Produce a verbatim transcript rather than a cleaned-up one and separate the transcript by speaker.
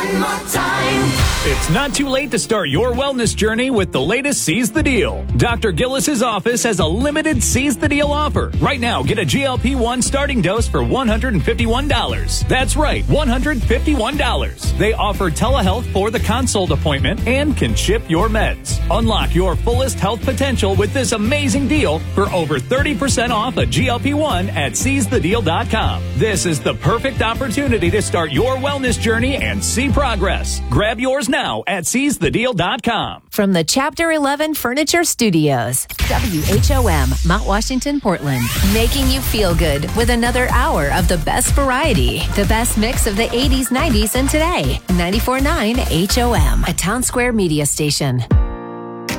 Speaker 1: one more time.
Speaker 2: It's not too late to start your wellness journey with the latest Seize the Deal. Doctor Gillis's office has a limited Seize the Deal offer. Right now, get a G L P one starting dose for one hundred fifty-one dollars. That's right, one hundred fifty-one dollars. They offer telehealth for the consult appointment and can ship your meds. Unlock your fullest health potential with this amazing deal for over thirty percent off a G L P one at seize the deal dot com. This is the perfect opportunity to start your wellness journey and see progress. Grab yours now at seize the deal dot com.
Speaker 3: From the Chapter eleven Furniture Studios, W H O M, Mount Washington, Portland. Making you feel good with another hour of the best variety. The best mix of the eighties, nineties, and today. ninety-four point nine H O M, a Town Square media station.